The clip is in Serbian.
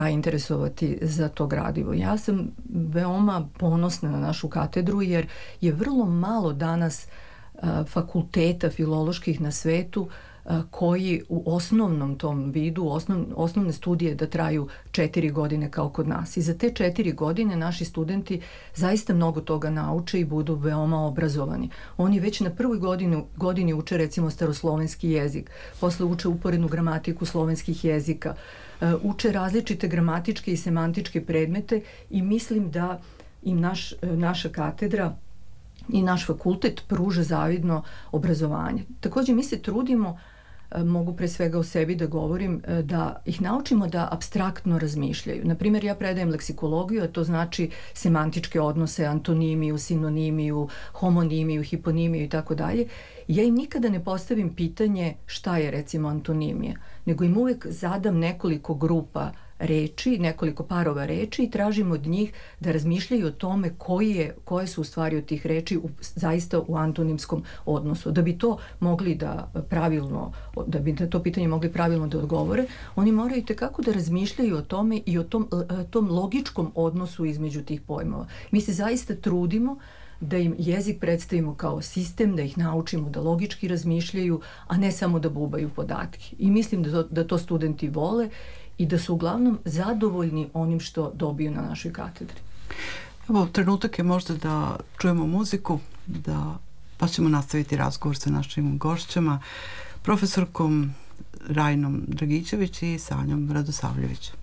interesovati za to gradivo. Ja sam veoma ponosna na našu katedru jer je vrlo malo danas fakulteta filoloških na svetu koji u osnovnom tom vidu, osnovne studije da traju 4 godine kao kod nas. I za te 4 godine naši studenti zaista mnogo toga nauče i budu veoma obrazovani. Oni već na prvoj godini uče recimo staroslovenski jezik, posle uče uporednu gramatiku slovenskih jezika, uče različite gramatičke i semantičke predmete i mislim da im naša katedra i naš fakultet pruža zavidno obrazovanje. Takođe mi se trudimo, mogu pre svega o sebi da govorim, da ih naučimo da apstraktno razmišljaju. Naprimjer, ja predajem leksikologiju, a to znači semantičke odnose, antonimiju, sinonimiju, homonimiju, hiponimiju i tako dalje. Ja im nikada ne postavim pitanje šta je recimo antonimija, nego im uvek zadam nekoliko grupa reči, nekoliko parova reči i tražim od njih da razmišljaju o tome koje su u stvari od tih reči zaista u antonimskom odnosu. Da bi to mogli da bi na to pitanje mogli pravilno da odgovore, oni moraju tekako da razmišljaju o tome i o tom logičkom odnosu između tih pojmova. Mi se zaista trudimo da im jezik predstavimo kao sistem, da ih naučimo da logički razmišljaju, a ne samo da bubaju podatke. I mislim da to studenti vole i da su uglavnom zadovoljni onim što dobiju na našoj katedri. Evo, trenutak je možda da čujemo muziku, pa ćemo nastaviti razgovor sa našim gošćama, profesorkom Rajnom Dragićević i Sanjom Radosavljević.